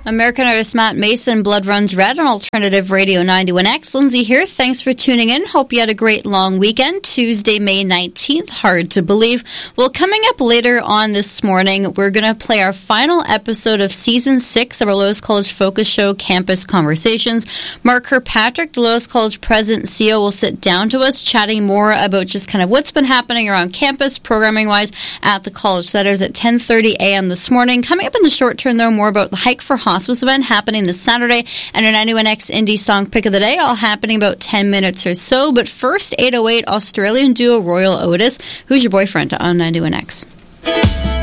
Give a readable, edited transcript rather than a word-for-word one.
American artist Matt Mason, Blood Runs Red on Alternative Radio 91X. Lindsay here. Thanks for tuning in. Hope you had a great long weekend. Tuesday, May 19th. Hard to believe. Well, coming up later on this morning, we're going to play our final episode of Season 6 of our Loyalist College Focus Show, Campus Conversations. Mark Kirkpatrick, the Loyalist College President and CEO, will sit down to us, chatting more about just kind of what's been happening around campus, programming-wise, at the college. So that is at 10:30 a.m. this morning. Coming up in the short term, though, more about the Hike for Hospice event happening this Saturday and an 91X Indie Song Pick of the Day, all happening about 10 minutes or so. But first, 808 Australian duo Royal Otis. Who's your boyfriend on 91X?